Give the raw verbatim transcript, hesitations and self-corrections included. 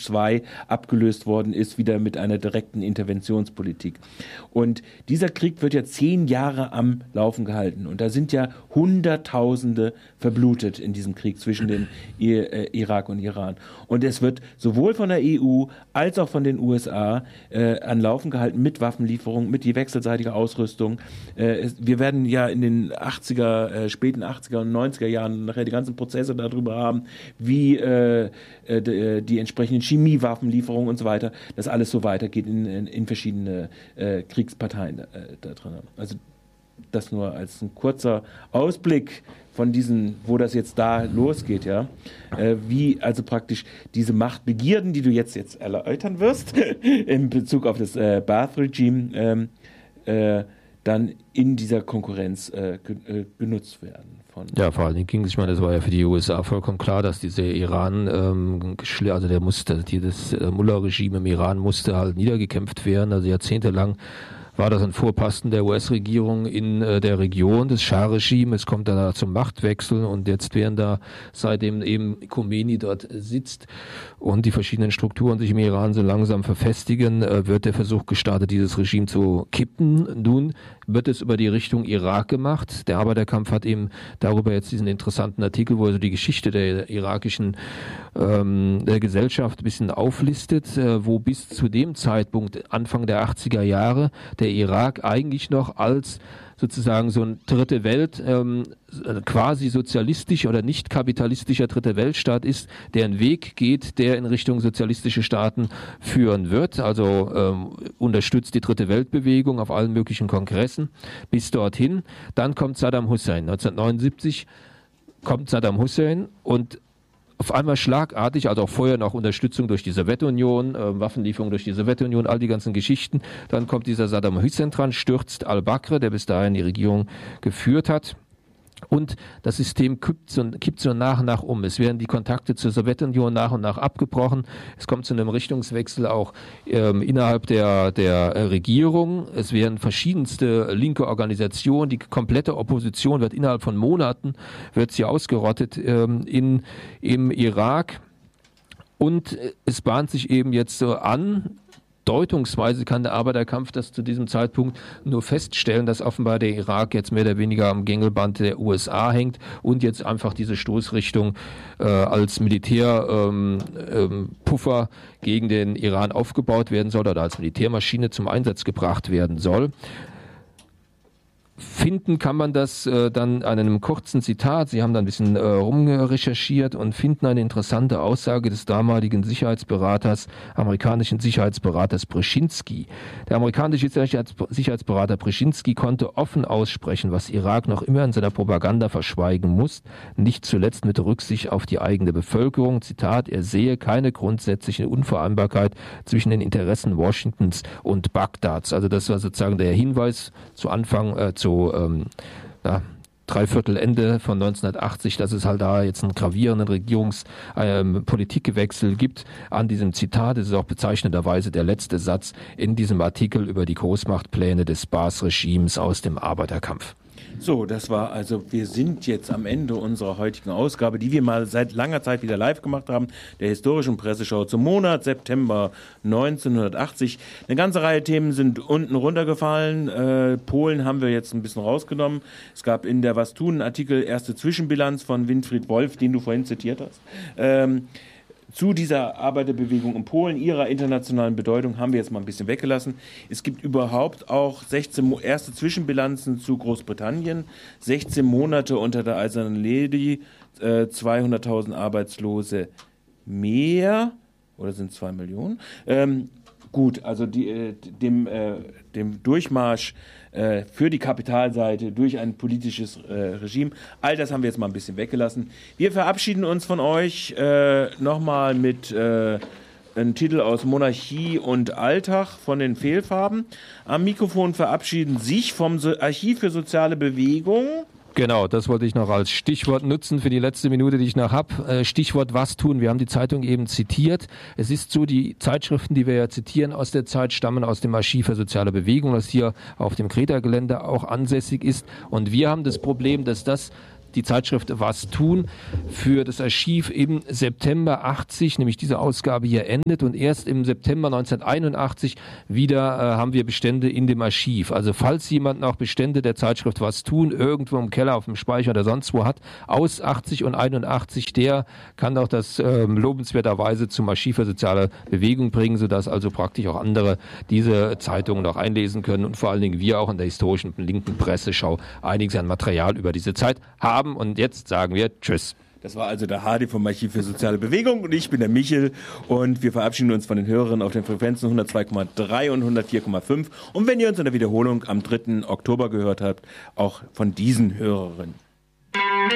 zwei abgelöst worden ist, wieder mit einer direkten Interventionspolitik. Und dieser Krieg wird ja zehn Jahre am Laufen gehalten. Und da sind ja Hunderttausende verblutet in diesem Krieg zwischen dem Irak und Iran. Und es wird sowohl von der E U als auch von den U S A äh, an Laufen gehalten mit Waffenlieferungen, mit die wechselseitige Ausrüstung. Äh, es, wir werden ja in den achtziger, äh, späten achtziger und neunziger Jahren nachher die ganzen Prozesse darüber haben, wie äh, äh, die entsprechenden Chemiewaffenlieferungen und so weiter, das alles so weitergeht in, in, in verschiedene äh, Kriegsparteien äh, da drin. Also das nur als ein kurzer Ausblick von diesen, wo das jetzt da losgeht, ja, äh, wie also praktisch diese Machtbegierden, die du jetzt jetzt erläutern wirst, in Bezug auf das äh, Ba'ath-Regime, ähm, äh, dann in dieser Konkurrenz äh, ge- äh, genutzt werden. Von ja, vor allen Dingen ging es, ich meine, das war ja für die U S A vollkommen klar, dass diese Iran, ähm, also der musste, die, das äh, Mullah-Regime im Iran musste halt niedergekämpft werden, also jahrzehntelang war das ein Vorposten der U S-Regierung in äh, der Region, das Schah-Regime. Es kommt da zum Machtwechsel und jetzt werden da, seitdem eben Khomeini dort sitzt und die verschiedenen Strukturen sich im Iran so langsam verfestigen, äh, wird der Versuch gestartet, dieses Regime zu kippen. Nun wird es über die Richtung Irak gemacht. Der Arbeiterkampf hat eben darüber jetzt diesen interessanten Artikel, wo er so die Geschichte der irakischen ähm, der Gesellschaft ein bisschen auflistet, äh, wo bis zu dem Zeitpunkt, Anfang der achtziger Jahre, der Irak eigentlich noch als sozusagen so ein dritte Welt, ähm, quasi sozialistisch oder nicht kapitalistischer dritte Weltstaat ist, der einen Weg geht, der in Richtung sozialistische Staaten führen wird. Also ähm, unterstützt die dritte Weltbewegung auf allen möglichen Kongressen bis dorthin. Dann kommt Saddam Hussein. neunzehnhundertneunundsiebzig kommt Saddam Hussein und auf einmal schlagartig, also auch vorher noch Unterstützung durch die Sowjetunion, äh, Waffenlieferung durch die Sowjetunion, all die ganzen Geschichten. Dann kommt dieser Saddam Hussein dran, stürzt al-Bakr, der bis dahin die Regierung geführt hat. Und das System kippt so, kippt so nach und nach um. Es werden die Kontakte zur Sowjetunion nach und nach abgebrochen. Es kommt zu einem Richtungswechsel auch ähm, innerhalb der, der äh, Regierung. Es werden verschiedenste linke Organisationen. Die komplette Opposition wird innerhalb von Monaten wird sie ausgerottet ähm, in, im Irak. Und es bahnt sich eben jetzt so an, deutungsweise kann der Arbeiterkampf das zu diesem Zeitpunkt nur feststellen, dass offenbar der Irak jetzt mehr oder weniger am Gängelband der U S A hängt und jetzt einfach diese Stoßrichtung äh, als Militärpuffer ähm, ähm, gegen den Iran aufgebaut werden soll oder als Militärmaschine zum Einsatz gebracht werden soll. Finden kann man das äh, dann an einem kurzen Zitat. Sie haben da ein bisschen äh, rumrecherchiert und finden eine interessante Aussage des damaligen Sicherheitsberaters, amerikanischen Sicherheitsberaters Brzezinski. Der amerikanische Sicherheits- Sicherheitsberater Brzezinski konnte offen aussprechen, was Irak noch immer in seiner Propaganda verschweigen muss, nicht zuletzt mit Rücksicht auf die eigene Bevölkerung. Zitat, er sehe keine grundsätzliche Unvereinbarkeit zwischen den Interessen Washingtons und Bagdads. Also das war sozusagen der Hinweis zu Anfang, äh, zu so ähm, ja, Dreiviertel Ende von neunzehnhundertachtzig, dass es halt da jetzt einen gravierenden Regierungspolitikgewechsel ähm, gibt. An diesem Zitat, das ist auch bezeichnenderweise der letzte Satz in diesem Artikel über die Großmachtpläne des Ba'ath-Regimes aus dem Arbeiterkampf. So, das war also, wir sind jetzt am Ende unserer heutigen Ausgabe, die wir mal seit langer Zeit wieder live gemacht haben, der historischen Presseschau zum Monat September neunzehnhundertachtzig. Eine ganze Reihe Themen sind unten runtergefallen. Äh, Polen haben wir jetzt ein bisschen rausgenommen. Es gab in der Was tun Artikel erste Zwischenbilanz von Winfried Wolf, den du vorhin zitiert hast. Ähm, Zu dieser Arbeiterbewegung in Polen, ihrer internationalen Bedeutung, haben wir jetzt mal ein bisschen weggelassen. Es gibt überhaupt auch sechzehn erste Zwischenbilanzen zu Großbritannien, sechzehn Monate unter der Eisernen Lady, äh, zweihunderttausend Arbeitslose mehr, oder sind es zwei Millionen? Ähm, gut, also die, äh, dem, äh, dem Durchmarsch äh, für die Kapitalseite durch ein politisches äh, Regime. All das haben wir jetzt mal ein bisschen weggelassen. Wir verabschieden uns von euch äh, nochmal mit äh, einem Titel aus Monarchie und Alltag von den Fehlfarben. Am Mikrofon verabschieden sich vom so- Archiv für soziale Bewegung. Genau, das wollte ich noch als Stichwort nutzen für die letzte Minute, die ich noch habe. Stichwort was tun. Wir haben die Zeitung eben zitiert. Es ist so, die Zeitschriften, die wir ja zitieren aus der Zeit, stammen aus dem Archiv für soziale Bewegung, das hier auf dem Kreta-Gelände auch ansässig ist. Und wir haben das Problem, dass das die Zeitschrift Was tun für das Archiv im September achtzig, nämlich diese Ausgabe hier endet und erst im September neunzehnhunderteinundachtzig wieder äh, haben wir Bestände in dem Archiv. Also falls jemand noch Bestände der Zeitschrift Was tun irgendwo im Keller, auf dem Speicher oder sonst wo hat, aus achtzig und einundachtzig, der kann auch das ähm, lobenswerterweise zum Archiv für soziale Bewegung bringen, sodass also praktisch auch andere diese Zeitungen noch einlesen können und vor allen Dingen wir auch in der historischen linken Presseschau einiges an Material über diese Zeit haben. Und jetzt sagen wir Tschüss. Das war also der Hardy vom Archiv für soziale Bewegung und ich bin der Michel und wir verabschieden uns von den Hörern auf den Frequenzen hundertzwei Komma drei und hundertvier Komma fünf und wenn ihr uns in der Wiederholung am dritten Oktober gehört habt, auch von diesen Hörerinnen.